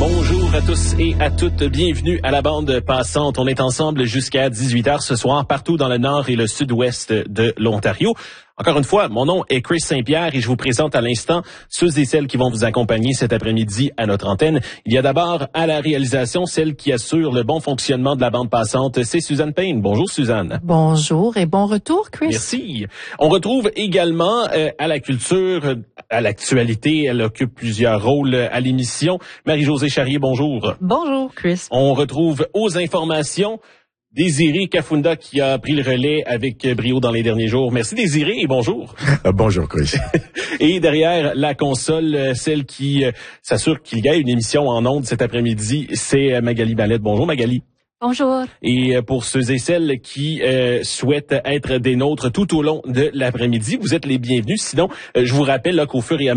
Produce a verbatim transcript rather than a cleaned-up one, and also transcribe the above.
Bonjour à tous et à toutes, bienvenue à la bande passante. On est ensemble jusqu'à dix-huit heures ce soir, partout dans le nord et le sud-ouest de l'Ontario. Encore une fois, mon nom est Chris Saint-Pierre et je vous présente à l'instant ceux et celles qui vont vous accompagner cet après-midi à notre antenne. Il y a d'abord à la réalisation celle qui assure le bon fonctionnement de la bande passante, c'est Suzanne Payne. Bonjour Suzanne. Bonjour et bon retour Chris. Merci. On retrouve également euh, à la culture, à l'actualité, elle occupe plusieurs rôles à l'émission. Marie-Josée Charrier, bonjour. Bonjour Chris. On retrouve aux informations Désiré Kafunda qui a pris le relais avec brio dans les derniers jours. Merci Désiré et bonjour. Euh, bonjour Chris. Et derrière la console, celle qui euh, s'assure qu'il y a une émission en ondes cet après-midi, c'est Magali Mallette. Bonjour Magali. Bonjour. Et pour ceux et celles qui euh, souhaitent être des nôtres tout au long de l'après-midi, vous êtes les bienvenus. Sinon, euh, je vous rappelle là, qu'au fur et à